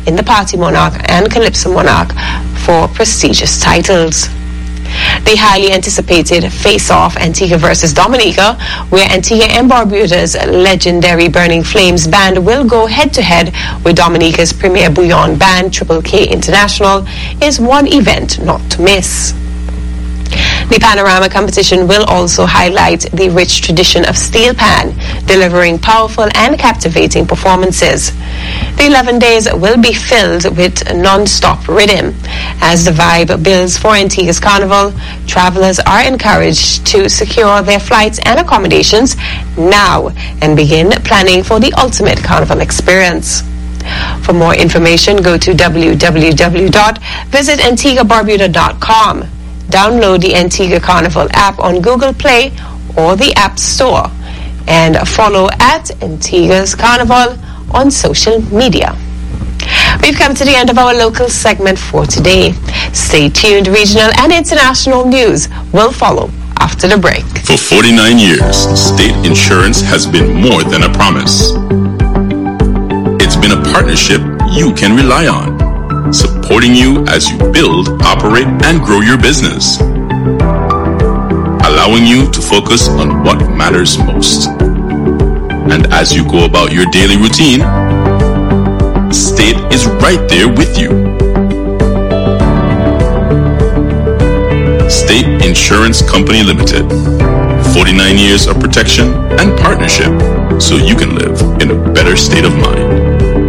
in the Party Monarch and Calypso Monarch for prestigious titles. The highly anticipated face-off Antigua versus Dominica, where Antigua and Barbuda's legendary Burning Flames band will go head-to-head with Dominica's premier bouillon band Triple K International, is one event not to miss. The Panorama competition will also highlight the rich tradition of steel pan, delivering powerful and captivating performances. The 11 days will be filled with non-stop rhythm. As the vibe builds for Antigua's Carnival, travelers are encouraged to secure their flights and accommodations now and begin planning for the ultimate Carnival experience. For more information, go to www.visitantiguabarbuda.com. Download the Antigua Carnival app on Google Play or the App Store, and follow at Antigua's Carnival on social media. We've come to the end of our local segment for today. Stay tuned. Regional and international news will follow after the break. For 49 years, State Insurance has been more than a promise. It's been a partnership you can rely on, supporting you as you build, operate, and grow your business, allowing you to focus on what matters most. And as you go about your daily routine, State is right there with you. State Insurance Company Limited. 49 years of protection and partnership so you can live in a better state of mind.